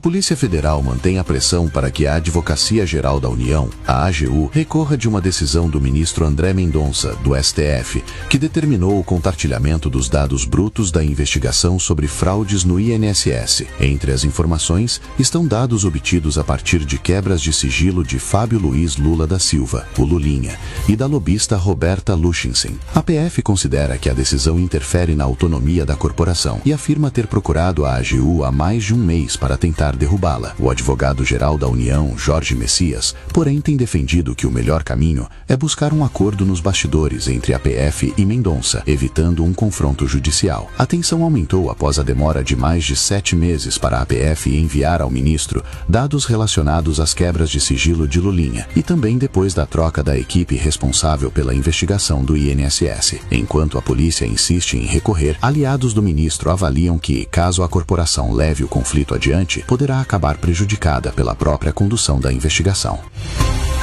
Polícia Federal mantém a pressão para que a Advocacia Geral da União, a AGU, recorra de uma decisão do ministro André Mendonça, do STF, que determinou o compartilhamento dos dados brutos da investigação sobre fraudes no INSS. Entre as informações estão dados obtidos a partir de quebras de sigilo de Fábio Luiz Lula da Silva, o Lulinha, e da lobista Roberta Luchinsen. A PF considera que a decisão interfere na autonomia da corporação e afirma ter procurado a AGU há mais de um mês para tentar derrubá-la. O advogado-geral da União, Jorge Messias, porém tem defendido que o melhor caminho é buscar um acordo nos bastidores entre a PF e Mendonça, evitando um confronto judicial. A tensão aumentou após a demora de mais de 7 meses para a PF enviar ao ministro dados relacionados às quebras de sigilo de Lulinha e também depois da troca da equipe responsável pela investigação do INSS. Enquanto a polícia insiste em recorrer, aliados do ministro avaliam que, caso a corporação leve o conflito adiante, poderá acabar prejudicada pela própria condução da investigação.